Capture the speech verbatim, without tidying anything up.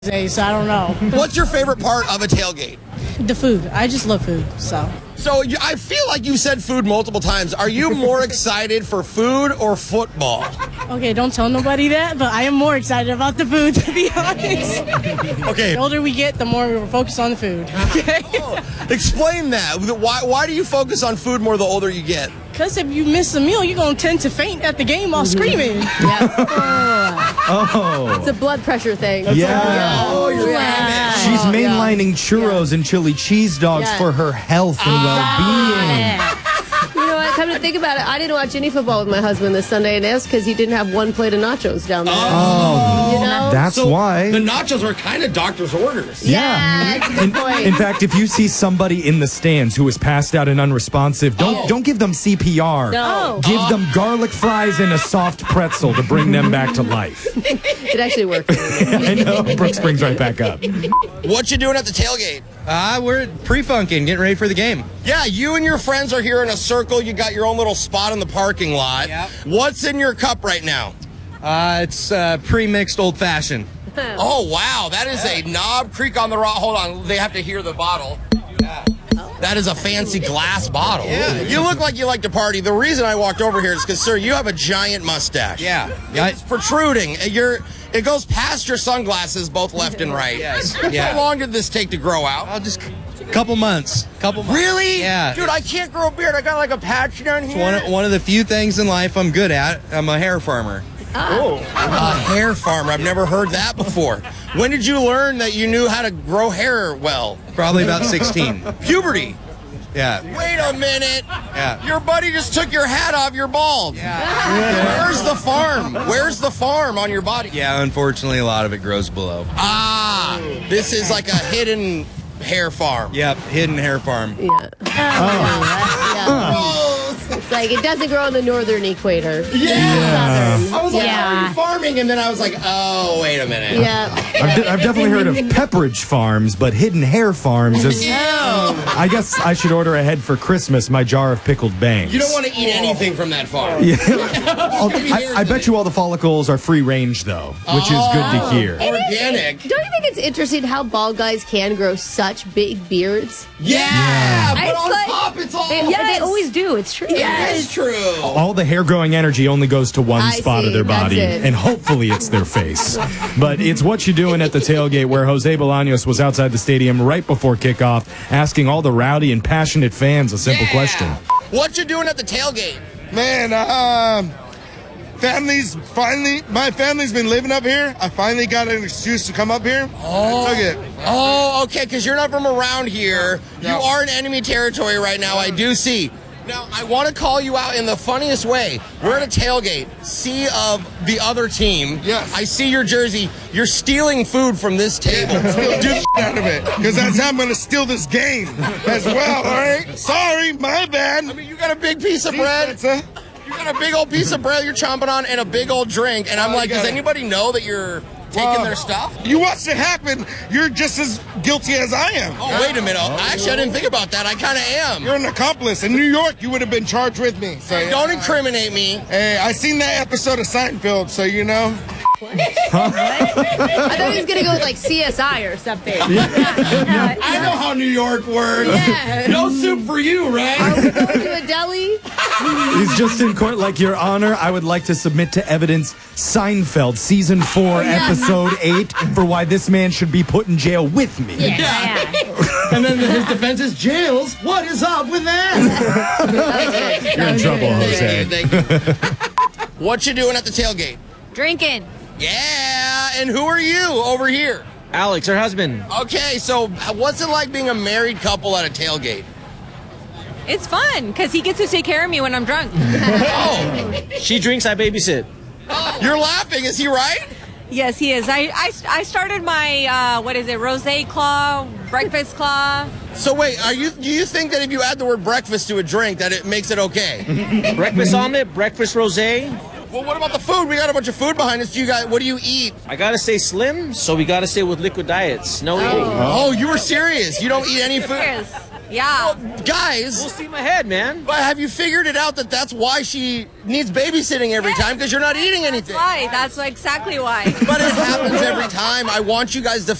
So I don't know. What's your favorite part of a tailgate? The food. I just love food, so. So you, I feel like you said food multiple times. Are you more excited for food or football? Okay, don't tell nobody that, but I am more excited about the food, to be honest. Okay. The older we get, the more we're focused on the food. Okay? Oh, explain that. Why, why do you focus on food more the older you get? Because if you miss a meal, you're going to tend to faint at the game while screaming. Yeah. Oh. It's a blood pressure thing. Yeah. Oh, you're Yeah. She's Oh, yeah. mainlining churros and chili cheese dogs Yeah. for her health and well-being. You know what? Come to think about it, I didn't watch any football with my husband this Sunday, and that's because he didn't have one plate of nachos down there. Oh, You know? that's So why. the nachos are kind of doctor's orders. Yeah, that's a good In, point. in fact, if you see somebody in the stands who is passed out and unresponsive, don't Oh. don't give them C P R. No. Give them garlic fries and a soft pretzel to bring them back to life. It actually worked. I know. Brooke springs right back up. What you doing at the tailgate? Uh, we're pre-funking, getting ready for the game. Yeah, you and your friends are here in a circle. You got your own little spot in the parking lot. Yep. What's in your cup right now? Uh, it's uh, pre-mixed old-fashioned. Oh, wow. That is a Knob Creek on the Rock. Hold on. They have to hear the bottle. That is a fancy glass bottle. Yeah. You look like you like to party. The reason I walked over here is because, sir, you have a giant mustache. Yeah. It's protruding. You're, it goes past your sunglasses, both left and right. Yes. How Yeah. long did this take to grow out? I'll just couple months. Couple months. Really? Yeah. Dude, I can't grow a beard. I got like a patch down here. One of, one of the few things in life I'm good at. I'm a hair farmer. A hair farmer. I've never heard that before. When did you learn that you knew how to grow hair well? Probably about sixteen. Puberty. Yeah. Wait a minute. Yeah. Your buddy just took your hat off. You're bald. Where's the farm? Where's the farm on your body? Yeah, unfortunately, a lot of it grows below. Ah, this is like a hidden hair farm. Yep, hidden hair farm. Yeah. Yeah. It's like it doesn't grow on the northern equator. Yeah. Southern. I was like, yeah. how are you farming? And then I was like, oh, wait a minute. Yeah. I've, de- I've definitely heard of Pepperidge Farms, but hidden hair farms is. I guess I should order ahead for Christmas my jar of pickled bangs. You don't want to eat anything from that farm. Yeah. I, I bet you all the follicles are free range, though, which is good to hear. Organic. Don't you think it's interesting how bald guys can grow such big beards? Yeah, Yeah. but It's on like- top, it's all. They- Yeah, they always do. It's true. It's true. All the hair growing energy only goes to one I spot see, of their that's body, it. and hopefully it's their face. But it's what you're doing at the tailgate, where Jose Bolaños was outside the stadium right before kickoff, asking all the rowdy and passionate fans a simple Yeah. question. What you doing at the tailgate? Man, uh, family's finally, my family's been living up here. I finally got an excuse to come up here. Oh. I took it. Oh, okay, because you're not from around here. No. You are in enemy territory right now, I do see. Now, I want to call you out in the funniest way. We're at a tailgate, sea of the other team. Yes. I see your jersey. You're stealing food from this table. Steal the shit out of it, because that's how I'm going to steal this game as well, all right? Sorry, my bad. I mean, you got a big piece of bread. Pizza. You got a big old piece of bread you're chomping on and a big old drink. And I'm Oh, like, you does got it. anybody know that you're taking Well, their stuff? You watched it happen. You're just as guilty as I am. Oh, wait a minute. Actually, I didn't think about that. I kind of am. You're an accomplice. In New York, you would have been charged with me. So Don't incriminate me. Hey, I seen that episode of Seinfeld, so you know. I thought he was gonna go with like C S I or something. I know how New York works. Yeah. No soup for you, right? Are we going to a deli? He's just in court like, Your Honor, I would like to submit to evidence Seinfeld, Season four, Episode eight, for why this man should be put in jail with me. Yeah. And then his defense is jails. What is up with that? You're in trouble, Jose. Thank you. What you doing at the tailgate? Drinking. Yeah, and who are you over here? Alex, her husband. Okay, so what's it like being a married couple at a tailgate? It's fun because he gets to take care of me when I'm drunk. Oh, She drinks, I babysit. you're laughing. Is he right? Yes, he is. I, I, I started my, uh, what is it, Rosé Claw, Breakfast Claw. So wait, are you? Do you think that if you add the word breakfast to a drink, that it makes it okay? Breakfast omelet, breakfast rosé. Well, what about the food? We got a bunch of food behind us. Do you guys? What do you eat? I gotta stay slim, so we gotta stay with liquid diets. No eating. Oh, you were serious. You don't eat any food. Yes. Yeah. Guys, Full steam ahead, man. but have you figured it out that that's why she needs babysitting every time? Because you're not eating anything. Why? That's exactly why. But it happens every time. I want you guys to